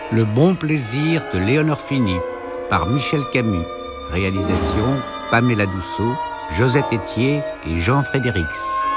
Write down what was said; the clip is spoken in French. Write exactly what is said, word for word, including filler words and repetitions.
Le bon plaisir de Léonore Fini par Michel Camus. Réalisation Pamela Douceau, Josette Etier et Jean Frédérix.